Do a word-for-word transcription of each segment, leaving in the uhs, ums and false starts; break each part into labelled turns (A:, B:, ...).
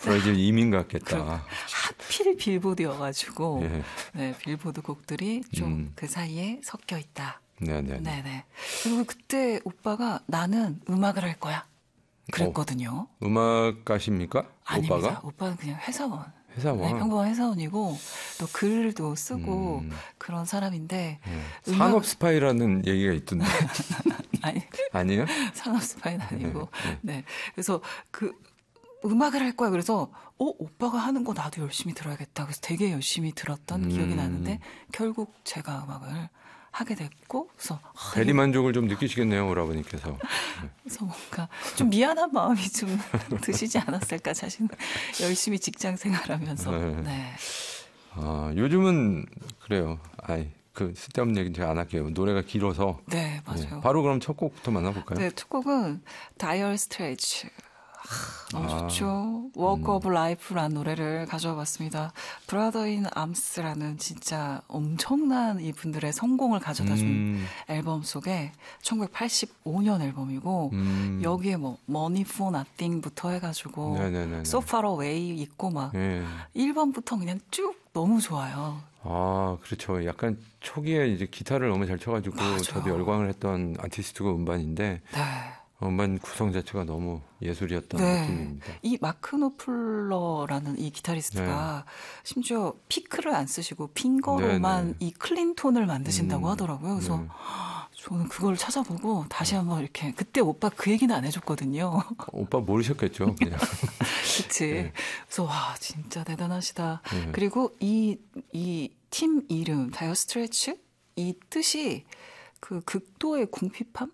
A: 브라질 이민 같겠다.
B: 하필 빌보드여가지고
A: 예.
B: 네, 빌보드 곡들이 좀 그 음. 사이에 섞여 있다.
A: 네네.
B: 네네. 그리고 그때 오빠가 나는 음악을 할 거야. 그랬거든요.
A: 어, 음악가십니까?
B: 아닙니다.
A: 오빠가?
B: 오빠는 그냥 회사원.
A: 회사원.
B: 네, 평범한 회사원이고 또 글도 쓰고 음. 그런 사람인데
A: 네. 음악... 산업 스파이라는 얘기가 있던데.
B: 아니
A: 아니에요?
B: 산업 스파이는 아니고. 네, 네. 네. 그래서 그 음악을 할 거야. 그래서 어 오빠가 하는 거 나도 열심히 들어야겠다. 그래서 되게 열심히 들었던 음. 기억이 나는데 결국 제가 음악을 하게 됐고, 그래서
A: 대리 만족을 좀 느끼시겠네요, 오라버니께서. 네.
B: 그래서 뭔가 좀 미안한 마음이 좀 드시지 않았을까, 자신은 열심히 직장 생활하면서. 네. 네.
A: 아, 요즘은 그래요. 아이, 그 쓸데없는 얘기는 제가 안 할게요. 노래가 길어서.
B: 네, 맞아요.
A: 네. 바로 그럼 첫 곡부터 만나볼까요?
B: 네, 첫 곡은 Dire Straits. 너무 아, 좋죠. Walk 음. of Life라는 노래를 가져와 봤습니다. Brother in Arms라는 진짜 엄청난 이분들의 성공을 가져다 준 음. 앨범 속에 천구백팔십오 년 앨범이고 음. 여기에 뭐 Money for Nothing부터 해가지고 네네네네. So Far Away 있고 막 네. 일 번부터 그냥 쭉 너무 좋아요.
A: 아, 그렇죠. 약간 초기에 이제 기타를 너무 잘 쳐가지고 맞아요. 저도 열광을 했던 아티스트가 음반인데 네. 음반 구성 자체가 너무 예술이었던 네. 느낌입니다.
B: 이 마크 노플러라는 이 기타리스트가 네. 심지어 피크를 안 쓰시고 핑거로만 네네. 이 클린 톤을 만드신다고 음. 하더라고요. 그래서 네. 저는 그걸 찾아보고 다시 한번 이렇게 그때 오빠 그 얘기는 안 해줬거든요.
A: 오빠 모르셨겠죠, 그냥.
B: 그치.
A: 네.
B: 그래서 와 진짜 대단하시다.
A: 네.
B: 그리고 이 이 팀 이름 다이어 스트레치 이 뜻이 그 극도의 궁핍함?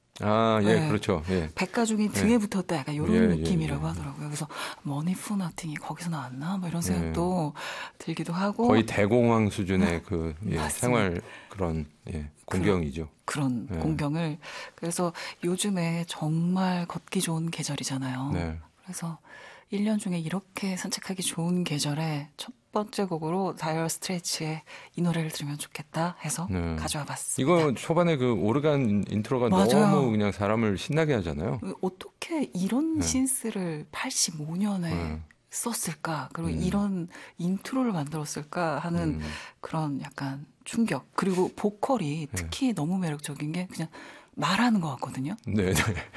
A: 아, 예, 네. 그렇죠. 예.
B: 백가죽이 등에 예. 붙었다 약간 이런 예, 느낌이라고 예, 예. 하더라고요. 그래서 머니 포 나팅이 거기서 나왔나? 뭐 이런 생각도 예. 들기도 하고.
A: 거의 대공황 수준의 그 예, 생활 그런 예, 공경이죠.
B: 그런, 그런 예. 공경을. 그래서 요즘에 정말 걷기 좋은 계절이잖아요. 네. 그래서 일 년 중에 이렇게 산책하기 좋은 계절에 첫 번째 곡으로 다이어 스트레치의 이 노래를 들으면 좋겠다 해서 네. 가져와 봤습니다.
A: 이거 초반에 그 오르간 인트로가 맞아요. 너무 그냥 사람을 신나게 하잖아요.
B: 어떻게 이런 네. 신스를 팔십오 년에 네. 썼을까? 그리고 음. 이런 인트로를 만들었을까 하는 음. 그런 약간 충격. 그리고 보컬이 특히 네. 너무 매력적인 게 그냥 말하는 것 같거든요.
A: 네, 네.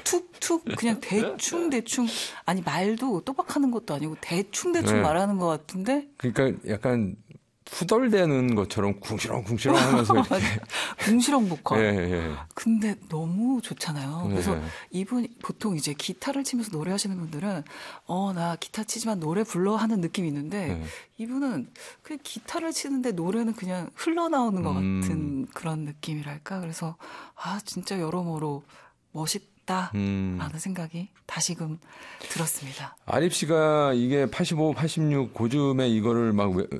B: 툭툭 그냥 대충 대충 아니 말도 또박하는 것도 아니고 대충 대충 네. 말하는 것 같은데.
A: 그러니까 약간 후덜대는 것처럼 궁시렁궁시렁 하면서 이렇게.
B: 궁시렁 보컬.
A: 예, 예.
B: 근데 너무 좋잖아요. 그래서 예. 이분 보통 이제 기타를 치면서 노래하시는 분들은 어, 나 기타 치지만 노래 불러 하는 느낌이 있는데 예. 이분은 그냥 기타를 치는데 노래는 그냥 흘러나오는 것 음. 같은 그런 느낌이랄까. 그래서 아 진짜 여러모로 멋있다. 음. 라는 생각이 다시금 들었습니다.
A: 아립 씨가 이게 팔십오, 팔십육 고쯤에 이거를 막 왜,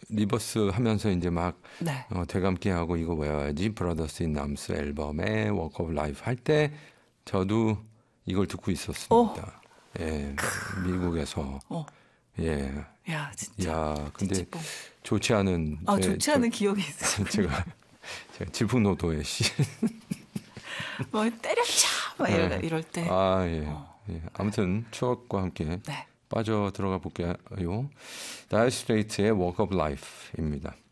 A: 리버스 하면서 이제 막
B: 네.
A: 어, 되감기 하고 이거 외워야지 브라더스 인 암스 앨범에 워크 오브 라이프 할 때 저도 이걸 듣고 있었습니다.
B: 어.
A: 예, 미국에서.
B: 어.
A: 예.
B: 야, 진짜.
A: 야, 근데 찌찌뽕. 좋지 않은.
B: 아, 제, 좋지 않은 저, 기억이 있어요.
A: 제가, 제가 질풍노도의 시.
B: 뭐 때려쳐 막 네. 이럴, 이럴 때.
A: 아, 예. 어. 예. 아무튼 추억과 함께
B: 네.
A: 빠져 들어가 볼게요. 다이어 스트레이트의 Walk of Life입니다.